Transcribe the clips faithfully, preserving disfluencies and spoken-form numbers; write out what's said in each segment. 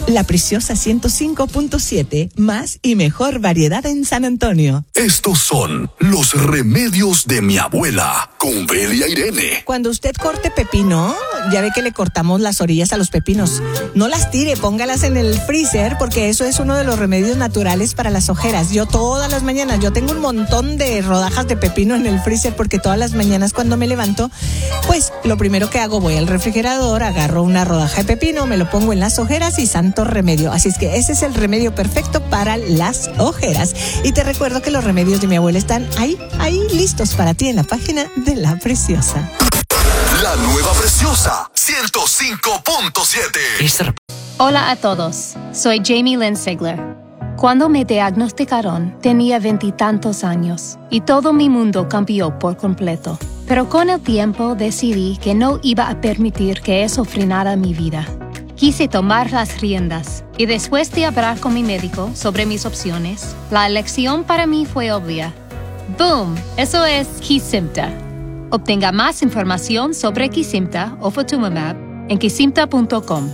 La Preciosa ciento cinco punto siete, más y mejor variedad en San Antonio. Estos son los remedios de mi abuela, con Belia Irene. Cuando usted corte pepino, ya ve que le cortamos las orillas a los pepinos. No las tire, póngalas en el freezer, porque eso es uno de los remedios naturales para las ojeras. Yo todas las mañanas, yo tengo un montón de rodajas de pepino en el freezer, porque todas las mañanas cuando me levanto, pues lo primero que hago, voy al refrigerador, agarro una rodaja de pepino, me lo pongo en las ojeras y santo remedio. Así es que ese es el remedio perfecto para las ojeras. Y te recuerdo que los remedios de mi abuela están ahí, ahí listos para ti en la página de La Preciosa. La nueva Preciosa ciento cinco punto siete. Hola a todos, soy Jamie Lynn Sigler. Cuando me diagnosticaron, tenía veintitantos años y todo mi mundo cambió por completo. Pero con el tiempo decidí que no iba a permitir que eso frenara mi vida. Quise tomar las riendas y después de hablar con mi médico sobre mis opciones, la elección para mí fue obvia. ¡Boom! Eso es Kesimpta. Obtenga más información sobre Kesimpta o Ofatumumab en kesimpta punto com.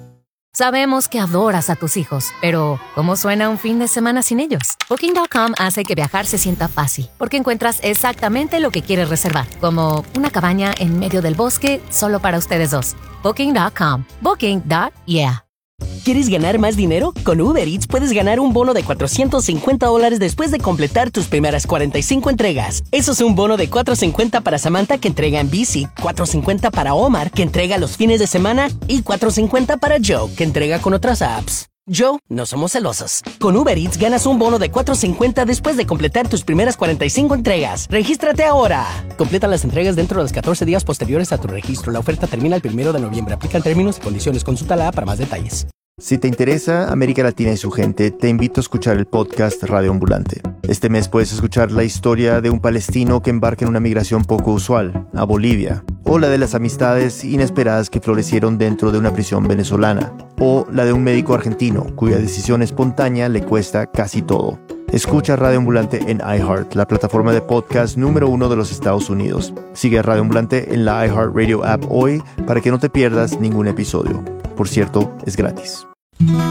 Sabemos que adoras a tus hijos, pero ¿cómo suena un fin de semana sin ellos? Booking punto com hace que viajar se sienta fácil, porque encuentras exactamente lo que quieres reservar, como una cabaña en medio del bosque solo para ustedes dos. Booking punto com. Booking. Yeah. ¿Quieres ganar más dinero? Con Uber Eats puedes ganar un bono de cuatrocientos cincuenta dólares después de completar tus primeras cuarenta y cinco entregas. Eso es un bono de cuatrocientos cincuenta para Samantha, que entrega en bici, cuatrocientos cincuenta para Omar, que entrega los fines de semana, y cuatrocientos cincuenta para Joe, que entrega con otras apps. Joe, no somos celosos. Con Uber Eats ganas un bono de cuatrocientos cincuenta después de completar tus primeras cuarenta y cinco entregas. ¡Regístrate ahora! Completa las entregas dentro de los catorce días posteriores a tu registro. La oferta termina el primero de noviembre. Aplican términos y condiciones. Consúltala para más detalles. Si te interesa América Latina y su gente, te invito a escuchar el podcast Radio Ambulante. Este mes puedes escuchar la historia de un palestino que embarca en una migración poco usual, a Bolivia, o la de las amistades inesperadas que florecieron dentro de una prisión venezolana, o la de un médico argentino cuya decisión espontánea le cuesta casi todo. Escucha Radio Ambulante en iHeart, la plataforma de podcast número uno de los Estados Unidos. Sigue a Radio Ambulante en la iHeartRadio app hoy para que no te pierdas ningún episodio. Por cierto, es gratis.